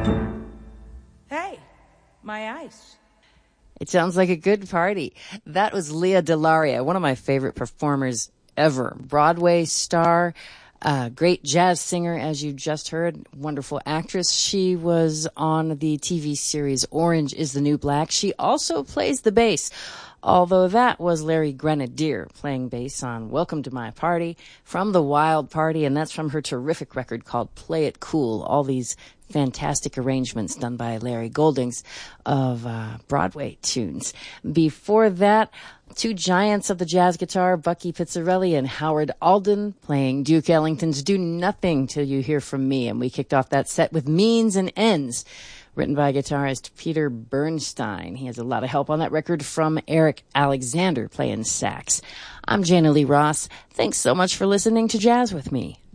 Hey, my ice. It sounds like a good party. That was Lea DeLaria, one of my favorite performers ever. Broadway star, great jazz singer, as you just heard, wonderful actress. She was on the TV series Orange is the New Black. She also plays the bass, although that was Larry Grenadier playing bass on Welcome to My Party from The Wild Party, and that's from her terrific record called Play It Cool. All these fantastic arrangements done by Larry Goldings of Broadway tunes. Before that, two giants of the jazz guitar, Bucky Pizzarelli and Howard Alden, playing Duke Ellington's Do Nothing Till You Hear From Me. And we kicked off that set with Means and Ends, written by guitarist Peter Bernstein. He has a lot of help on that record from Eric Alexander playing sax. I'm Jana Lee Ross. Thanks so much for listening to Jazz with Me.